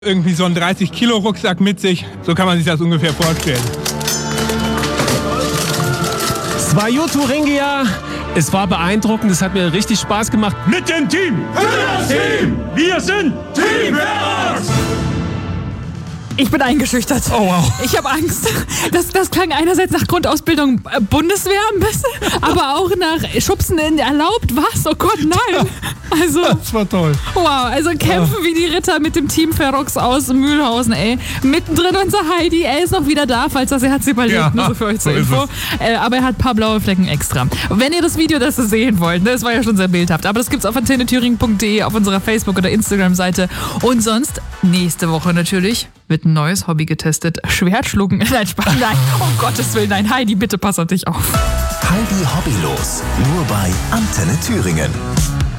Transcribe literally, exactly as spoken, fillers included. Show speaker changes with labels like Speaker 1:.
Speaker 1: irgendwie so einen dreißig Kilo Rucksack mit sich. So kann man sich das ungefähr vorstellen.
Speaker 2: Es war Juthuringia. Es war beeindruckend. Es hat mir richtig Spaß gemacht.
Speaker 3: Mit dem Team. Für das Team. Wir sind Team Ferox.
Speaker 4: Ich bin eingeschüchtert.
Speaker 2: Oh wow.
Speaker 4: Ich habe Angst. Das, das klang einerseits nach Grundausbildung Bundeswehr ein bisschen, aber auch nach Schubsen in erlaubt. Was? Oh Gott, nein. Also,
Speaker 2: das war toll.
Speaker 4: Wow, also kämpfen wie die Ritter mit dem Team Ferox aus Mühlhausen, ey. Mittendrin unser Heidi, er ist noch wieder da, falls das Herz überlebt,
Speaker 2: Ja,
Speaker 4: nur so für euch zur
Speaker 2: so ist
Speaker 4: Info. Äh, aber er hat ein paar blaue Flecken extra. Wenn ihr das Video das sehen wollt, das war ja schon sehr bildhaft, aber das gibt's auf antenne thüringen punkt de, auf unserer Facebook- oder Instagram-Seite. Und sonst, nächste Woche natürlich, wird ein neues Hobby getestet. Schwertschlucken. Nein, Spaß. Nein, um Gottes Willen, nein. Heidi, bitte pass auf dich auf.
Speaker 5: Heidi Hobbylos, nur bei Antenne Thüringen.